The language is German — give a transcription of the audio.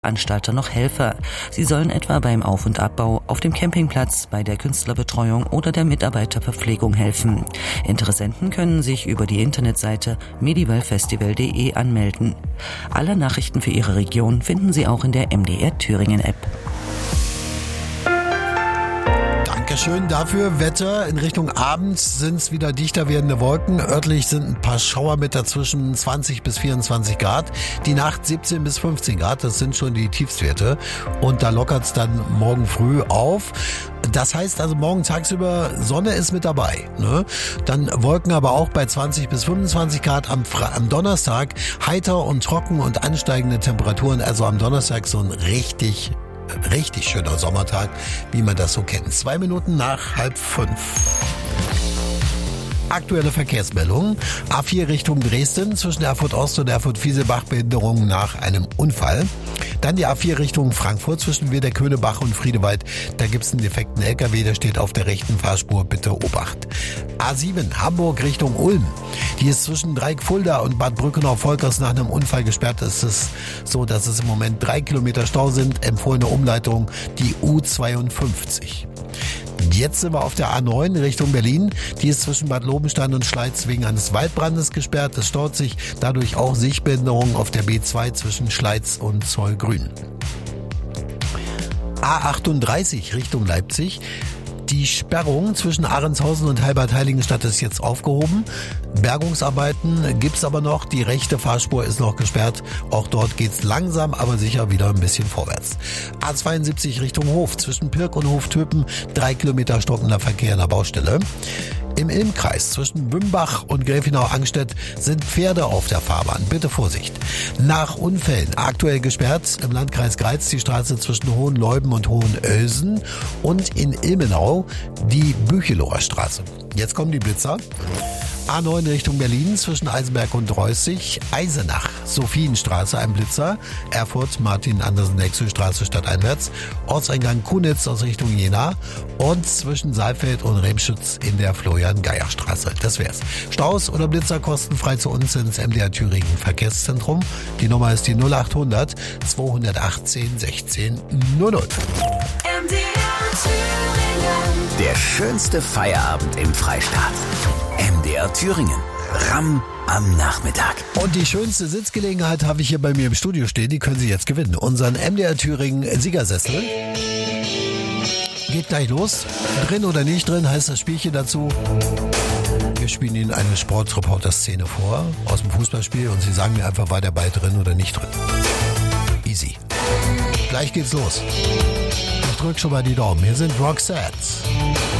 Veranstalter noch Helfer. Sie sollen etwa beim Auf- und Abbau, auf dem Campingplatz, bei der Künstlerbetreuung oder der Mitarbeiterverpflegung helfen. Interessenten können sich über die Internetseite medivalfestival.de anmelden. Alle Nachrichten für Ihre Region finden Sie auch in der MDR Thüringen App. Dankeschön dafür. Wetter in Richtung Abends sind es wieder dichter werdende Wolken. Örtlich sind ein paar Schauer mit dazwischen 20 bis 24 Grad. Die Nacht 17 bis 15 Grad, das sind schon die Tiefstwerte. Und da lockert es dann morgen früh auf. Das heißt also morgen tagsüber Sonne ist mit dabei. Ne? Dann Wolken aber auch bei 20 bis 25 Grad am Donnerstag. Heiter und trocken und ansteigende Temperaturen. Also am Donnerstag so ein richtig schöner Sommertag, wie man das so kennt. 2 Minuten nach 4:30. Aktuelle Verkehrsmeldungen. A4 Richtung Dresden zwischen Erfurt Ost und Erfurt Fieselbach, Behinderungen nach einem Unfall. Dann die A4 Richtung Frankfurt zwischen Wedeköhnebach und Friedewald. Da gibt es einen defekten LKW, der steht auf der rechten Fahrspur. Bitte Obacht. A7 Hamburg Richtung Ulm. Die ist zwischen Dreieck-Fulda und Bad Brückenau-Volkers nach einem Unfall gesperrt. Es ist so, dass es im Moment 3 Kilometer Stau sind. Empfohlene Umleitung die U52. Jetzt sind wir auf der A9 Richtung Berlin. Die ist zwischen Bad Lobenstein und Schleiz wegen eines Waldbrandes gesperrt. Es staut sich dadurch auch Sichtbehinderungen auf der B2 zwischen Schleiz und Zollgrün. A38 Richtung Leipzig. Die Sperrung zwischen Ahrendshausen und Heilbad-Heiligenstadt ist jetzt aufgehoben. Bergungsarbeiten gibt's aber noch. Die rechte Fahrspur ist noch gesperrt. Auch dort geht's langsam, aber sicher wieder ein bisschen vorwärts. A72 Richtung Hof. Zwischen Pirk und Hoftöpen 3 Kilometer stockender Verkehr in der Baustelle. Im Ilmkreis zwischen Bümbach und Gräfenau-Angstedt sind Pferde auf der Fahrbahn. Bitte Vorsicht. Nach Unfällen aktuell gesperrt im Landkreis Greiz die Straße zwischen Hohenleuben und Hohenölsen und in Ilmenau die Büchelower Straße. Jetzt kommen die Blitzer. A9 Richtung Berlin zwischen Eisenberg und Reußig, Eisenach, Sophienstraße, ein Blitzer, Erfurt, Martin-Andersen-Nexö-Straße stadteinwärts, Ortseingang Kunitz aus Richtung Jena und zwischen Saalfeld und Remschütz in der Florian-Geier-Straße. Das wär's. Staus oder Blitzer kostenfrei zu uns ins MDR Thüringen Verkehrszentrum. Die Nummer ist die 0800 218 16 00. MDR Thüringen. Der schönste Feierabend im Freistaat. MDR Thüringen. Ramm am Nachmittag. Und die schönste Sitzgelegenheit habe ich hier bei mir im Studio stehen. Die können Sie jetzt gewinnen. Unseren MDR Thüringen Siegersessel. Geht gleich los. Drin oder nicht drin heißt das Spielchen dazu. Wir spielen Ihnen eine Sportreporter-Szene vor aus dem Fußballspiel und Sie sagen mir einfach, war der Ball drin oder nicht drin. Easy. Gleich geht's los. Ich drück schon mal die Daumen. Hier sind Roxette.